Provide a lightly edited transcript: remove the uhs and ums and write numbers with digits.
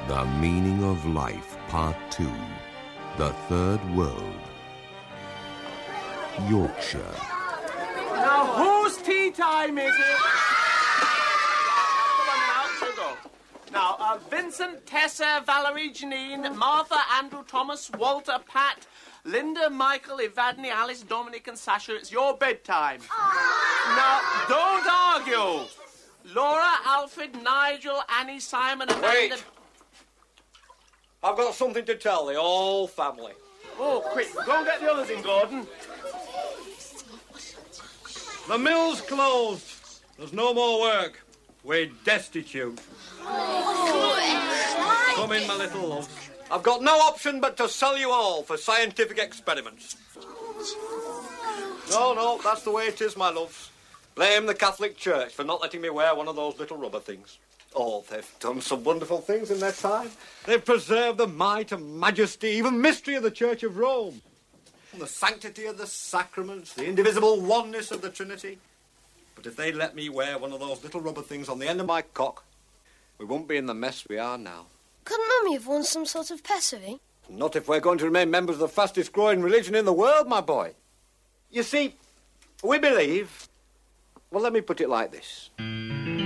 The Meaning of Life, Part 2. The Third World. Yorkshire. Now, whose tea time is it? Come on now, sugar. Now, Vincent, Tessa, Valerie, Janine, Martha, Andrew, Thomas, Walter, Pat, Linda, Michael, Evadne, Alice, Dominic and Sasha, it's your bedtime. Now, don't argue. Laura, Alfred, Nigel, Annie, Simon and Amanda... Wait. I've got something to tell the whole family. Oh, quick, go and get the others in, Gordon. The mill's closed. There's no more work. We're destitute. Come in, my little loves. I've got no option but to sell you all for scientific experiments. No, that's the way it is, my loves. Blame the Catholic Church for not letting me wear one of those little rubber things. Oh, they've done some wonderful things in their time. They've preserved the might and majesty, even mystery of the Church of Rome. And the sanctity of the sacraments, the indivisible oneness of the Trinity. But if they'd let me wear one of those little rubber things on the end of my cock, we wouldn't be in the mess we are now. Couldn't Mummy have won some sort of pessary? Not if we're going to remain members of the fastest growing religion in the world, my boy. You see, we believe... Well, let me put it like this.